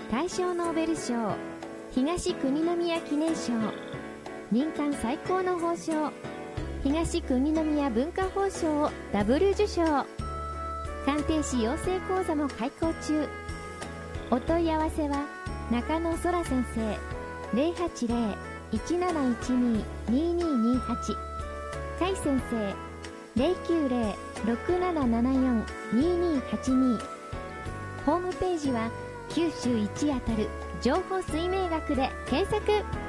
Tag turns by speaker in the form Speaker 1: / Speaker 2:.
Speaker 1: 大正ノーベル賞、東国宮記念賞、年間最高の褒章、東国宮文化褒章をダブル受賞。鑑定士養成講座も開講中。お問い合わせは中野空先生 080-1712-2228、甲斐先生 090-6774-2282。ホームページは九州一あたる情報水明学で検索。